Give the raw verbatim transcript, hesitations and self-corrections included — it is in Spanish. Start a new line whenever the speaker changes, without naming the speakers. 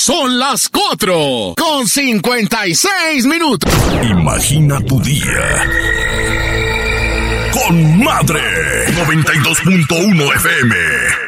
Son las cuatro con cincuenta y seis minutos.
Imagina tu día con Madre noventa y dos punto uno F M.